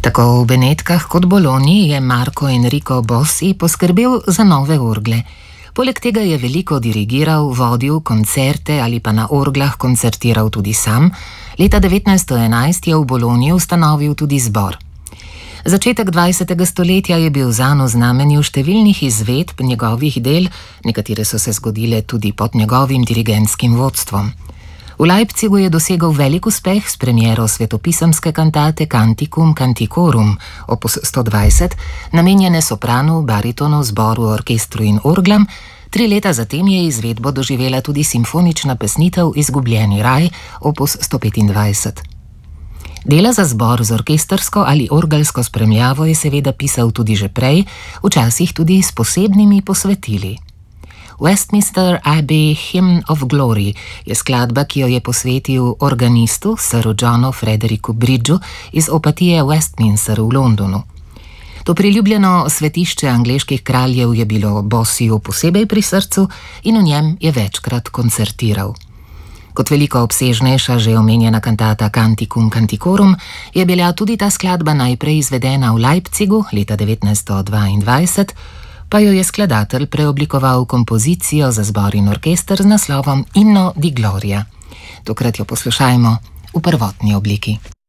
Tako v Benetkah kot Bologni je Marco Enrico Bossi poskrbel za nove orgle. Poleg tega je veliko dirigiral, vodil koncerte ali pa na orglah koncertiral tudi sam. Leta 1911 je v Bologni ustanovil tudi zbor. Začetek 20. stoletja je bil zanj v znamenju številnih izvedb njegovih del, nekatere so se zgodile tudi pod njegovim dirigentskim vodstvom. V Leipzigu je dosegel velik uspeh s premiero svetopisemske kantate Canticum Canticorum, opus 120, namenjene sopranu, baritonu, zboru, orkestru in orglam. 3 leta zatem je izvedbo doživela tudi simfonična pesnitev Izgubljeni raj, opus 125. Dela za zbor z orkestrsko ali orgelsko spremljavo je seveda pisal tudi že prej, včasih tudi s posebnimi posvetili. Westminster Abbey Hymn of Glory je skladba, ki jo je posvetil organistu Siru Johnu Fredericku Bridgeu iz opatije Westminster v Londonu. To priljubljeno svetišče angleških kraljev je bilo Bossiju posebej pri srcu in v njem je večkrat koncertiral. Kot veliko obsežnejša že omenjena kantata Canticum Canticorum je bila tudi ta skladba najprej izvedena v Leipzigu leta 1922, pa jo je skladatelj preoblikoval v kompozicijo za zbor in orkester z naslovom Inno di Gloria. Tokrat jo poslušajmo v prvotni obliki.